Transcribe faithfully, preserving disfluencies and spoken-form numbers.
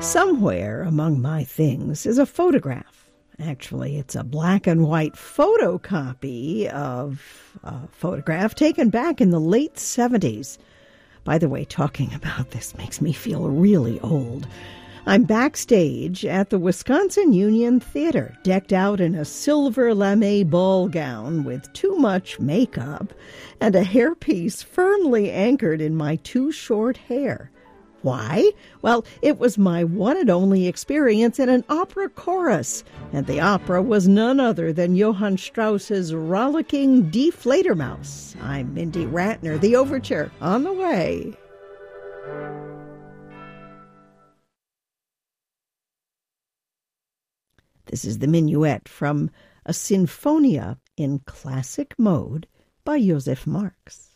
Somewhere among my things is a photograph. Actually, it's a black and white photocopy of a photograph taken back in the late seventies. By the way, talking about this makes me feel really old. I'm backstage at the Wisconsin Union Theater, decked out in a silver lame ball gown with too much makeup and a hairpiece firmly anchored in my too short hair. Why? Well, it was my one and only experience in an opera chorus, and the opera was none other than Johann Strauss's rollicking Die Fledermaus. I'm Mindy Ratner, the Overture on the way. This is the Minuet from a Sinfonia in Classic Mode by Joseph Marx.